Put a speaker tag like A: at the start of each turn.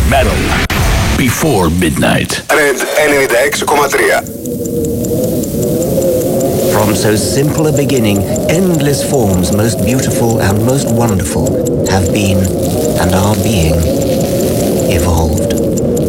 A: Metal. Before midnight.
B: Red 96,3.
C: From so simple a beginning, endless forms most beautiful and most wonderful have been and are being evolved.